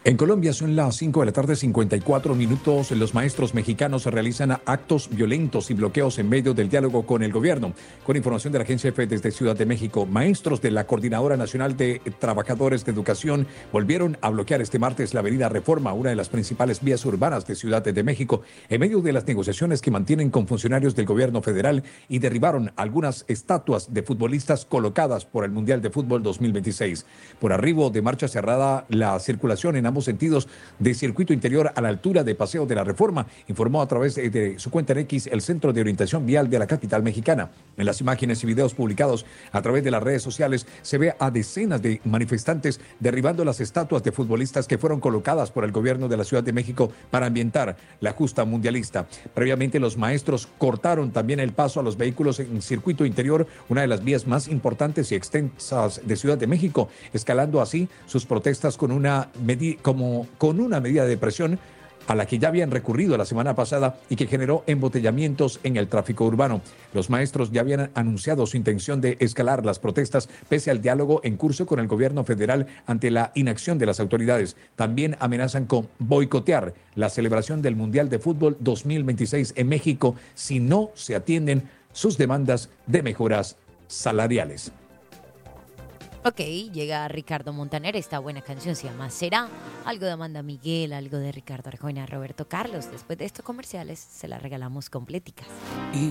En Colombia son las 5 de la tarde, 54 minutos. Los maestros mexicanos realizan actos violentos y bloqueos en medio del diálogo con el gobierno. Con información de la Agencia EFE desde Ciudad de México, maestros de la Coordinadora Nacional de Trabajadores de Educación volvieron a bloquear este martes la avenida Reforma, una de las principales vías urbanas de Ciudad de México, en medio de las negociaciones que mantienen con funcionarios del gobierno federal, y derribaron algunas estatuas de futbolistas colocadas por el Mundial de Fútbol 2026. Por arribo de marcha cerrada la circulación en ambos sentidos de circuito interior a la altura de Paseo de la Reforma, informó a través de su cuenta en X el Centro de Orientación Vial de la capital mexicana. En las imágenes y videos publicados a través de las redes sociales se ve a decenas de manifestantes derribando las estatuas de futbolistas que fueron colocadas por el gobierno de la Ciudad de México para ambientar la justa mundialista. Previamente, los maestros cortaron también el paso a los vehículos en circuito interior, una de las vías más importantes y extensas de Ciudad de México, escalando así sus protestas con una medida de presión a la que ya habían recurrido la semana pasada y que generó embotellamientos en el tráfico urbano. Los maestros ya habían anunciado su intención de escalar las protestas pese al diálogo en curso con el gobierno federal ante la inacción de las autoridades. También amenazan con boicotear la celebración del Mundial de Fútbol 2026 en México si no se atienden sus demandas de mejoras salariales. Ok, llega Ricardo Montaner, esta buena canción se llama Será, algo de Amanda Miguel, algo de Ricardo Arjona, Roberto Carlos. Después de estos comerciales se la regalamos completicas.